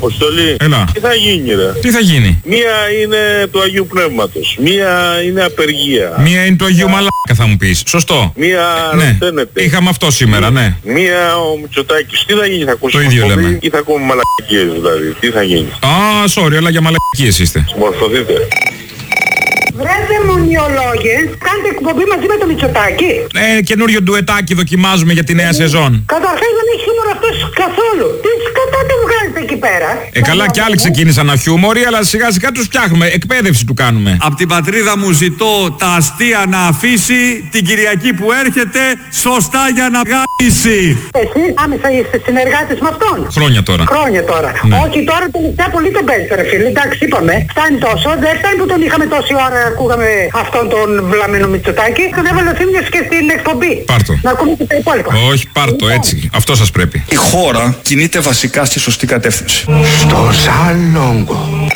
Αποστολή. Έλα. Τι θα γίνει, ρε? Τι θα γίνει? Μία είναι του Αγίου Πνεύματος. Μία είναι απεργία. Μία είναι του Αγίου Μαλάκα, θα μου πεις. Σωστό. Μία αρρωσταίνεται. Είχαμε αυτό σήμερα, ναι. Μία ο Μητσοτάκης. Τι θα γίνει, θα ακούσουμε? Το ίδιο λέμε. Ή θα ακούμε μαλακίες δηλαδή? Τι θα γίνει? Sorry, αλλά για μαλακίες είστε. Συμμορφωθείτε. Βρε δαιμονιολόγε, κάντε εκπομπή μαζί με το Μητσοτάκη. Καινούριο ντουετάκι δοκιμάζουμε για τη νέα σεζόν. Καταρχάς δεν έχει χιούμορ αυτός καθόλου. Τι σκατά του βγάζετε εκεί πέρα? Καλά κι άλλοι ξεκίνησαν να χιούμοροι, αλλά σιγά σιγά τους φτιάχνουμε. Εκπαίδευση του κάνουμε. Απ' την πατρίδα μου ζητώ τα αστεία να αφήσει την Κυριακή που έρχεται σωστά για να βγάλει. Εσύ άμεσα είστε συνεργάτης με αυτόν? Χρόνια τώρα. Χρόνια τώρα. Ναι. Όχι τώρα τελευταία πολύ τον παίζει ρε φίλε. Εντάξει είπαμε. Φτάνει τόσο. Δεν φτάνει που τον είχαμε τόση ώρα. Ακούγαμε αυτόν τον βλαμμένο Μητσοτάκη. Τον έβαλε ο Θήμιος και στην εκπομπή. Πάρτο. Να ακούμε και τα υπόλοιπα. Όχι, πάρτο έτσι. Αυτό σας πρέπει. Η χώρα κινείται βασικά στη σωστή κατεύθυνση. Στο Σάλονγκο.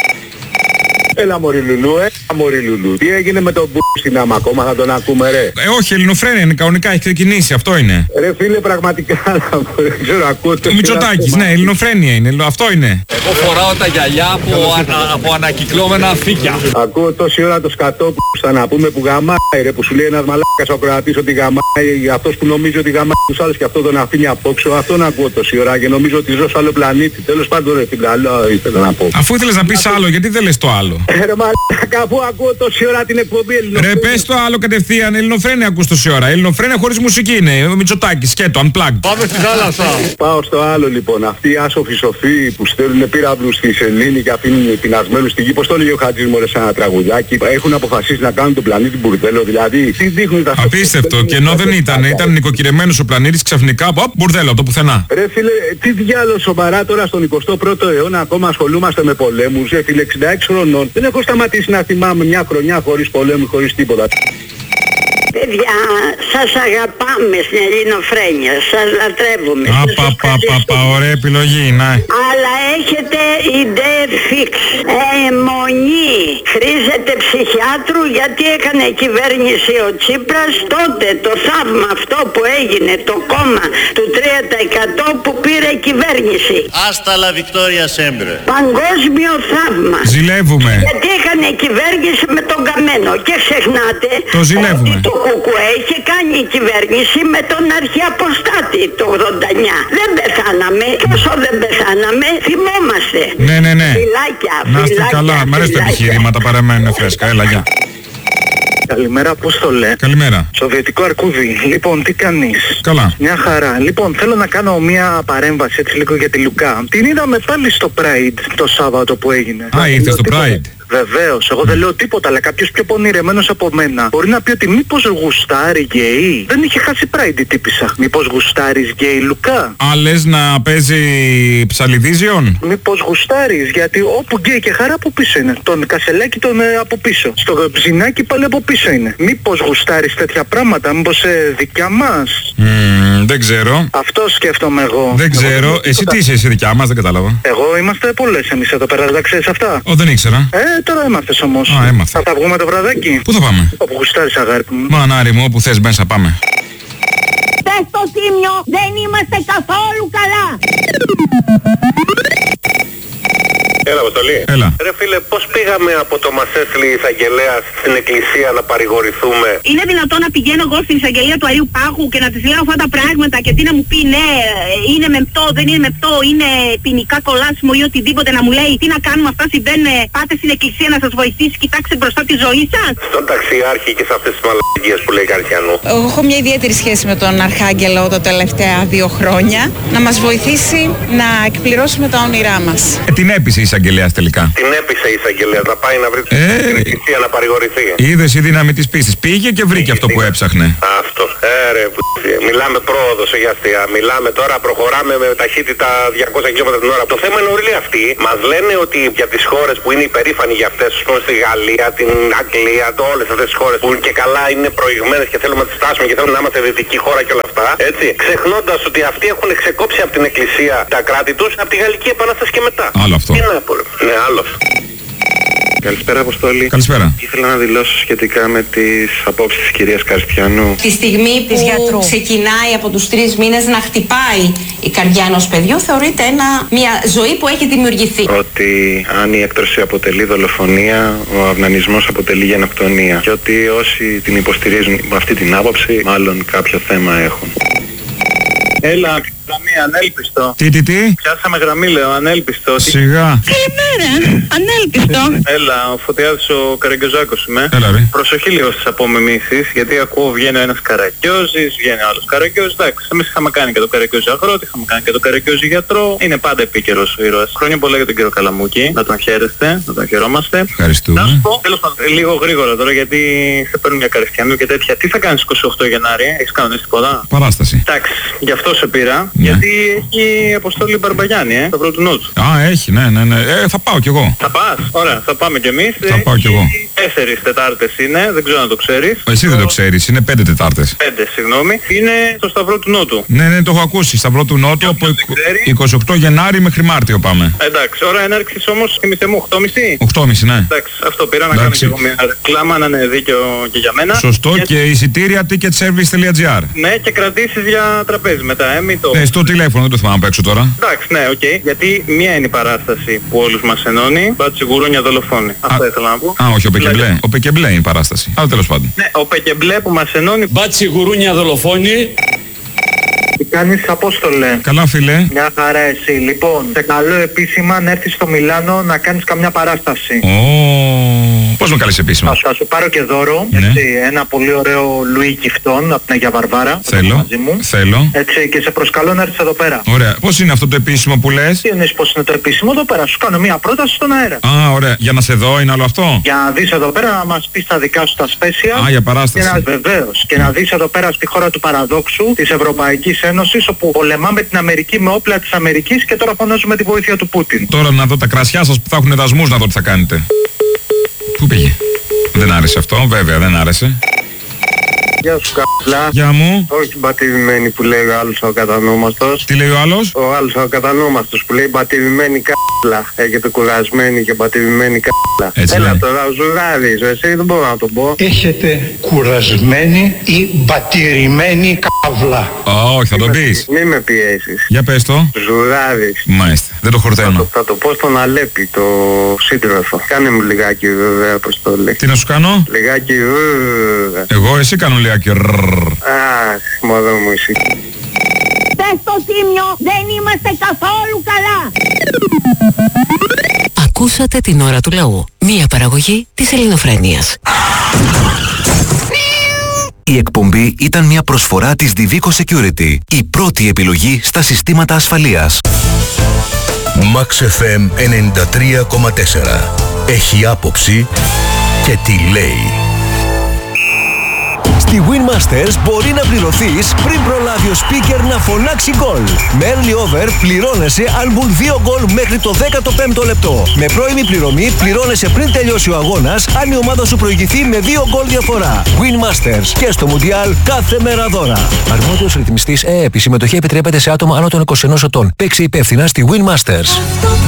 Έλα μωρή Λουλού, μωρή Λουλού. Τι έγινε με τον στην άμα ακόμα, θα τον ακούμε ρε? Όχι, ελληνοφρένεια είναι κανονικά, έχει ξεκινήσει, αυτό είναι. Ρε φίλε, πραγματικά δεν ξέρω, ακούω το Μητσοτάκης, ναι, ελληνοφρένεια είναι, αυτό είναι. Εγώ φοράω τα γυαλιά από ανακυκλώμενα φύκια. Ακούω τόση ώρα το σκατό που στα να πούμε που γαμάει ρε, που σου λέει ένας μαλάκας ο Κροατής ότι γαμάει, αυτός που νομίζει ότι γαμάει τους άλλους και αυτό τον αφήνει απόξω, αυτόν ακούω τόση ώρα και νομίζω ότι ζω σε άλλο πλανήτη. Τέλος πάντων ρε φίλε, άλλο ήθελα να πω. Αφού ήθελες να πεις άλλο, γιατί δεν λες το άλλο? Ρε μαλάκα, αφού ακούω τόση ώρα την εκπομπή Ρε πες το άλλο κατευθείαν, ελληνοφρένεια ακούς τόση ώρα. Ελληνοφρένεια χωρίς μουσική είναι, ο Μητσοτάκης, σκέτο, unplugged. Πάμε στη θάλασσα. Πάω στο άλλο λοιπόν, αυτοί οι άσοφοι σοφοί που στέλνουν πύραυλους στη σελήνη και αφήνουν πεινασμένους στη γη, πώς το λέει ο Χατζής μωρές ένα τραγουδάκι, έχουν αποφασίσει να κάνουν τον πλανήτη μπουρδέλο, δηλαδή τι δείχνουν τα... Απίστευτο, και ενώ δεν ήταν νοικοκυρεμένος ο πλανήτης ξαφνικά από μπουρδέλο το πουθενά. Ρε φίλε, τι διάλογο σοβαρά τώρα στον 21ο αιώνα ακόμα ασχολούμαστε με πολέμους, ρε φίλε, 66 χρονών. Δεν έχω σταματήσει να θυμάμαι μια χρονιά χωρίς πολέμου, χωρίς τίποτα. Παιδιά, σας αγαπάμε στην ελληνοφρένεια, σας λατρεύουμε. Ωραία επιλογή, ναι. Αλλά έχετε ιδέα φίξ. Αιμονή. Χρήζετε ψυχιάτρου γιατί έκανε κυβέρνηση ο Τσίπρας. Τότε το θαύμα αυτό που έγινε, το κόμμα του 3% που πήρε κυβέρνηση. Άστα λα Βικτόρια Σέμπρε. Παγκόσμιο θαύμα. Ζηλεύουμε. Γιατί έκανε κυβέρνηση με τον Καμένο. Και ξεχνάτε το ζηλεύουμε. Ότι το ΚΚΕ είχε κάνει κυβέρνηση με τον Αρχιαποστάτη το 89. Δεν πεθάναμε. Και όσο δεν πεθάναμε, θυμόμαστε. Ναι. Φιλάκια. Να είστε καλά. Μ' αρέσει τα επιχειρήματα, παραμένουν φρέσκα. Έλα, γεια. Καλημέρα, Απόστολε. Καλημέρα. Σοβιετικό αρκούδι. Λοιπόν, τι κάνεις? Καλά. Μια χαρά. Λοιπόν, θέλω να κάνω μια παρέμβαση έτσι λίγο για τη Λουκά. Την είδαμε πάλι στο Pride το Σάββατο που έγινε. Ήρθε στο Pride. Βεβαίως, εγώ δεν λέω τίποτα, αλλά κάποιος πιο πονηρεμένος από μένα μπορεί να πει ότι μήπως γουστάρει γκέι. Δεν είχε χάσει Pride η τύπισσα. Μήπως γουστάρεις γκέι Λουκά? Λες να παίζει ψαλιδίζιον. Μήπως γουστάρεις, γιατί όπου γκέι και χαρά από πίσω είναι. Τον Κασελάκι τον από πίσω. Στο Ψινάκι πάλι από πίσω είναι. Μήπως γουστάρεις τέτοια πράγματα, μήπως δικιά μας? Δεν ξέρω. Αυτό σκέφτομαι εγώ. Δεν ξέρω. Εσύ τι είσαι, εσύ δικιά μας, δεν κατάλαβα. Εγώ είμαστε πολλές εμείς εδώ πέρα, δεν τα ξέρεις αυτά? Δεν ήξερα. Τώρα έμαθες όμως. Έμαθα. Θα τα βγούμε το βραδάκι. Πού θα πάμε? Όπου γουστάρεις αγάπη μου. Μανάρι μου, όπου θες μέσα πάμε. Πες στο Τίμιο, δεν είμαστε καθόλου καλά. Έλα, Αποστολή. Έλα. Ρε φίλε, πώς πήγαμε από το μας έστειλε η εισαγγελέα στην εκκλησία να παρηγορηθούμε? Είναι δυνατόν να πηγαίνω εγώ στην εισαγγελία του Αρείου Πάγου και να της λέω αυτά τα πράγματα και τι να μου πει ναι, είναι μεπτό, δεν είναι μεπτό, είναι ποινικά κολάσιμο ή οτιδήποτε, να μου λέει τι να κάνουμε, αυτά συμβαίνουν, πάτε στην εκκλησία να σας βοηθήσει, κοιτάξτε μπροστά τη ζωή σας. Στον ταξιάρχη και σε αυτές τις μαλακίες που λέει Καριανού. Εγώ έχω μια ιδιαίτερη σχέση με τον Αρχάγγελο τα τελευταία 2 χρόνια, να μας βοηθήσει να εκπληρώσουμε τα όνειρά μας. Την έπεισε η εισαγγελέας τελικά. Την έπεισε η εισαγγελέα να πάει να βρει την εκκλησία να παρηγορηθεί. Είδες η δύναμη της πίστης. Πήγε και βρήκε αυτό που έψαχνε. Αυτό. Ρε, μιλάμε πρόοδο σε αστεία. Μιλάμε τώρα, προχωράμε με ταχύτητα 200 χιλιόμετρα την ώρα. Το θέμα είναι όλοι αυτοί μας λένε ότι για τις χώρες που είναι υπερήφανοι για αυτές, ας πούμε στη Γαλλία, την Αγγλία, όλες αυτές τις χώρες που και καλά είναι προηγμένες και θέλουμε να τις φτάσουμε και θέλουμε να είμαστε δυτική χώρα και όλα αυτά, έτσι. Ξεχνώντας ότι αυτοί έχουν ξεκόψει από την εκκλησία τα κράτη τους από τη Γαλλική Επανάσταση και μετά. Άλλο αυτό. Ναι, άλλο. Καλησπέρα, Αποστόλη. Καλησπέρα. Ήθελα να δηλώσω σχετικά με τις απόψεις της κυρίας Καριστιανού. Τη στιγμή που ξεκινάει από τους 3 μήνες να χτυπάει η καρδιά ενός παιδιού, θεωρείται μια ζωή που έχει δημιουργηθεί. Ότι αν η έκτρωση αποτελεί δολοφονία, ο αυνανισμός αποτελεί γενοκτονία. Και ότι όσοι την υποστηρίζουν με αυτή την άποψη, μάλλον κάποιο θέμα έχουν. Έλα, γραμμή, ανέλπιστο. Τι. Πιάσαμε γραμμή, λέω, ανέλπιστο. Σιγά. Καλημέρα, ανέλπιστο. Έλα, ο Φωτιάδης ο Καραγκιόζάκος είμαι. Έλα ρε. Προσοχή λίγο στις απομιμήσεις, γιατί ακούω βγαίνει ο ένας Καραγκιόζης, βγαίνει ο άλλος Καραγκιόζης. Εντάξει, εμείς είχαμε κάνει και το Καραγκιόζη αγρότη, είχαμε κάνει και το Καραγκιόζη γιατρό. Είναι πάντα επίκαιρος ο ήρωας. Χρόνια πολλά για τον κύριο Καλαμούκη. Να τον χαίρεστε, να τον χαιρόμαστε. Ευχαριστούμε. Να σου πω, τέλος πάντων, λίγο γρήγορα τώρα, γιατί σε παίρνουν για Καριστιανού και τέτοια. Τι θα κάνεις 28 Γενάρη, έχεις κανονίσει τίποτα? Παράσταση. Εντάξει, γι' αυτό σε πήρα. Ναι. Γιατί έχει Αποστόλη Μπαρμπαγιάννη, το πρώτο νότου. Α, έχει, ναι. Θα πάω κι εγώ. Θα πας, ωραία, θα πάμε κι εμείς. Θα πάω κι εγώ. 4 Τετάρτες είναι, δεν ξέρω αν το ξέρεις. Εσύ δεν το ξέρεις, είναι 5 Τετάρτες. 5, συγγνώμη. Είναι στο Σταυρό του Νότου. Ναι, το έχω ακούσει. Σταυρό του Νότου από 28 Γενάρη μέχρι Μάρτιο πάμε. Εντάξει, ώρα έναρξης όμως, θυμηθέ μου, 8.30. 8.30, ναι. Εντάξει, αυτό πήρα να κάνω και εγώ μια ρεκλάμα, να είναι δίκαιο και για μένα. Σωστό, και εισιτήρια ticketservice.gr. Ναι, και κρατήσεις για τραπέζι μετά, μην το... Στο τηλέφωνο, δεν το θυμάμαι απ' έξω τώρα. Εντάξει, ναι, οκ. Γιατί μία είναι η παράσταση που όλους μας ενώνει, μπάτσι γουρούνια δολοφόνη. Αυτό ήθελα να πω. Α, όχι, ο Πεκεμπλέ. Ο Πεκεμπλέ είναι η παράσταση. Αλλά τέλος πάντων. Ναι, ο Πεκεμπλέ που μας ενώνει, μπάτσι γουρούνια δολοφόνη. Τι κάνεις, Απόστολε? Καλά, φίλε. Μια χαρά εσύ. Λοιπόν, σε καλώ επίσημα να έρθεις στο Μιλάνο να κάνεις καμιά παράσταση. Πώς με καλείς επίσημα? Θα σου πάρω και δώρο, ναι. Έτσι, ένα πολύ ωραίο Λουί Κιφτόν από την Αγία Βαρβάρα. Θέλω. Έτσι, και σε προσκαλώ να έρθεις εδώ πέρα. Ωραία. Πώς είναι αυτό το επίσημο που λες? Τι εννοείς πώς είναι το επίσημο? Εδώ πέρα σου κάνω μια πρόταση στον αέρα. Α, ωραία. Για να σε δω είναι άλλο αυτό? Για να δεις εδώ πέρα να μας πεις τα δικά σου τα σπέσια. Α, για παράσταση. Βεβαίως. Και να δεις εδώ πέρα στη χώρα του παραδόξου της Ευρωπαϊκής Ένωσης, όπου πολεμάμε την Αμερική με όπλα της Αμερικής και τώρα φωνάζουμε τη βοήθεια του Πούτιν. Τώρα να δω τα κρασιά σας που θα έχουν δασμούς, να δω τι θα κάνετε. Πού πήγε? Δεν άρεσε αυτό, βέβαια δεν άρεσε. Γεια σου κ***λα. Γεια μου. Όχι μπατηρημένη που λέει ο άλλος ο ακατανόμαστος. Τι λέει ο άλλος? Ο άλλος ο ακατανόμαστος που λέει μπατηρημένη κ***λα. Έχετε κουρασμένη και μπατηρημένη κ***λα. Έτσι Έλα λέει. τώρα ο Ζουράδης, εσύ δεν μπορώ να το πω. Έχετε κουρασμένη ή μπατηρημένη καύλα. Όχι, θα το πεις. Μη με πιέσεις. Για πες το. Ζουράδης. Μάλιστα, δεν το χορταίνω. Θα το πω στον Αλέπη, το σύντροφο. Κάνε μου λιγάκι βέβαια, πώς το λέει. Τι να σου κάνω? Λιγάκι Εγώ, εσύ κάνω λιγάκι. Αχ, μωρό μου εσύ. Πες στο Τίμιο, δεν είμαστε καθόλου καλά. Ακούσατε την ώρα του λαού. Μία παραγωγή της Ελληνοφρένειας. Η εκπομπή ήταν μια προσφορά της Divico Security, η πρώτη επιλογή στα συστήματα ασφαλείας. Max FM 93,4. Έχει άποψη και τι λέει. Στη Winmasters μπορεί να πληρωθείς πριν προλάβει ο speaker να φωνάξει γκολ. Με early over πληρώνεσαι αν μπουν 2 γκολ μέχρι το 15ο λεπτό. Με πρώιμη πληρωμή πληρώνεσαι πριν τελειώσει ο αγώνας αν η ομάδα σου προηγηθεί με 2 γκολ διαφορά. Winmasters και στο Μουντιάλ κάθε μέρα δώρα. Αρμόδιος ρυθμιστής ΕΕΠ. Η συμμετοχή επιτρέπεται σε άτομα άνω των 21 ετών. Παίξε υπεύθυνα στη Winmasters.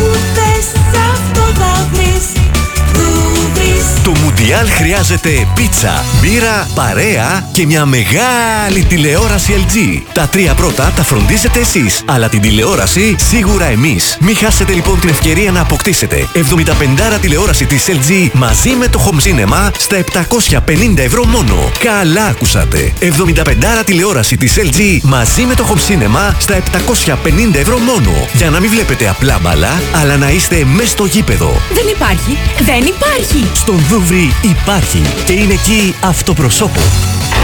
Το Μουντιάλ χρειάζεται πίτσα, μπύρα, παρέα και μια μεγάλη τηλεόραση LG. Τα 3 πρώτα τα φροντίζετε εσείς, αλλά την τηλεόραση σίγουρα εμείς. Μην χάσετε λοιπόν την ευκαιρία να αποκτήσετε 75 τηλεόραση της LG μαζί με το Home Cinema στα 750 ευρώ μόνο. Καλά ακούσατε. 75 τηλεόραση της LG μαζί με το Home Cinema στα 750 ευρώ μόνο. Για να μην βλέπετε απλά μπαλά, αλλά να είστε μες στο γήπεδο. Δεν υπάρχει. Δεν υπάρχει. Στον Δούβρι υπάρχει και είναι εκεί αυτοπροσώπου.